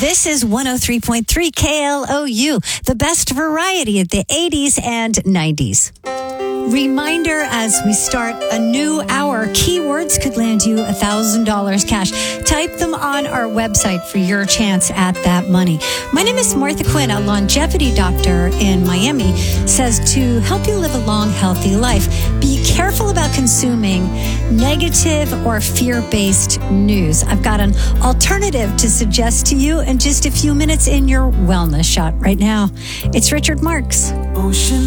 This is 103.3 KLOU, the best variety of the 80s and 90s. Reminder as we start a new hour, keywords could land you $1,000 cash. Type them on our website for your chance at that money. My name is Martha Quinn, a longevity doctor in Miami, says to help you live a long, healthy life, be careful about consuming negative or fear-based news. I've got an alternative to suggest to you in just a few minutes in your wellness shot right now. It's Richard Marks.